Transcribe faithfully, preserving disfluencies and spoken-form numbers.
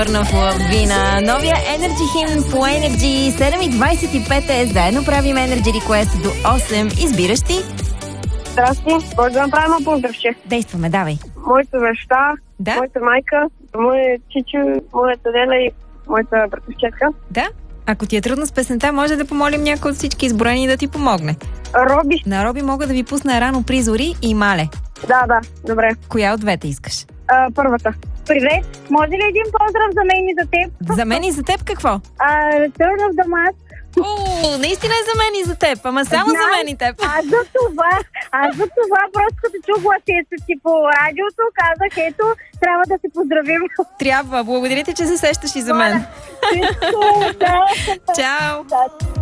Вина. Новия Energy Hymn по Energy. седем и двайсет и пет е. Заедно правим Energy Request до осем. Избираш ти? Здрасти, може да направим поздравче. Действаме, давай. Моята баща, Да? моята майка, моят чичо, моята Деля и моята братовчетка. Да? Ако ти е трудно с песента, може да помолим някой от всички изброени да ти помогне. Роби. На Роби мога да ви пусна Рано при зори и Мале. Да, да, добре. Коя от двете искаш? А, първата. Привет, може ли един поздрав за мен и за теб? За мен и за теб какво? А, Return of the Mask. О, наистина е за мен и за теб, ама само Знам. за мен и теб. Аз за това, аз за това просто като чух гласието ти по радиото, казах, ето, трябва да се поздравим. Трябва, благодаря ти, че се сещаш и за мен. Всичко, да. Чао! Да.